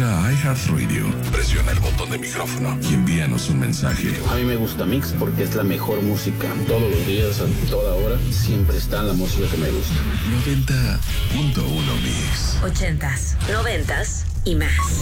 Entra a iHeartRadio, presiona el botón de micrófono y envíanos un mensaje. A mí me gusta Mix porque es la mejor música. Todos los días, a toda hora, siempre está la música que me gusta. 90.1 Mix. 80s, 90s y más.